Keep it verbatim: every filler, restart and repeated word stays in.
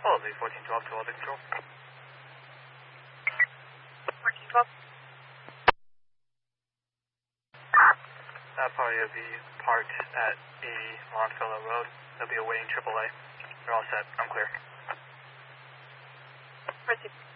Oh, the fourteen twelve to all the control. fourteen twelve. That party will be parked at eighty Longfellow Road. They'll be awaiting triple A. They're all set. I'm clear. Proceed.